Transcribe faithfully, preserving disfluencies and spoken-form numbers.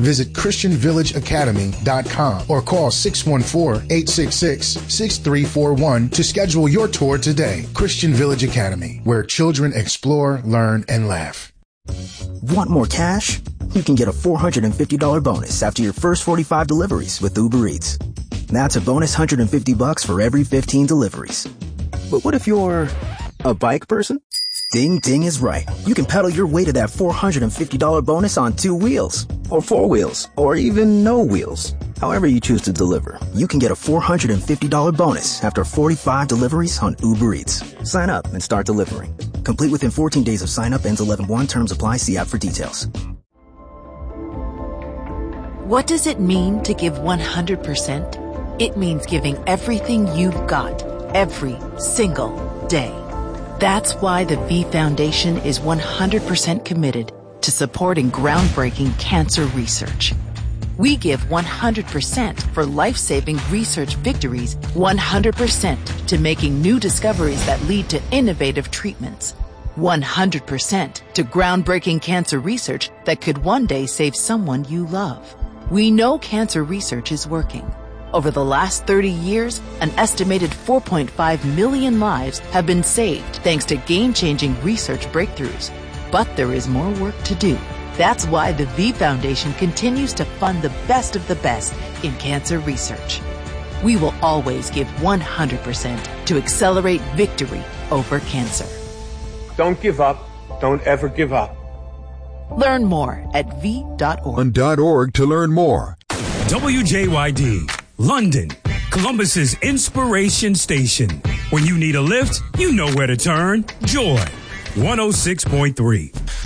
Visit Christian Village Academy dot com or call six one four, eight six six, six three four one to schedule your tour today. Christian Village Academy, where children explore, learn, and laugh. Want more cash? You can get a four hundred fifty dollars bonus after your first forty-five deliveries with Uber Eats. That's a bonus one hundred fifty bucks for every fifteen deliveries. But what if you're a bike person? Ding Ding is right. You can pedal your way to that four hundred fifty dollars bonus on two wheels, or four wheels, or even no wheels. However you choose to deliver, you can get a four hundred fifty dollars bonus after forty-five deliveries on Uber Eats. Sign up and start delivering. Complete within fourteen days of sign up. Ends eleven one. Terms apply. See app for details. What does it mean to give one hundred percent? It means giving everything you've got, every single day. That's why the V Foundation is one hundred percent committed to supporting groundbreaking cancer research. We give one hundred percent for life-saving research victories, one hundred percent to making new discoveries that lead to innovative treatments, one hundred percent to groundbreaking cancer research that could one day save someone you love. We know cancer research is working. Over the last thirty years, an estimated four point five million lives have been saved thanks to game-changing research breakthroughs. But there is more work to do. That's why the V Foundation continues to fund the best of the best in cancer research. We will always give one hundred percent to accelerate victory over cancer. Don't give up. Don't ever give up. Learn more at v dot org. On .org to learn more. W J Y D, London, Columbus's inspiration station. When you need a lift, you know where to turn. Joy, one oh six point three.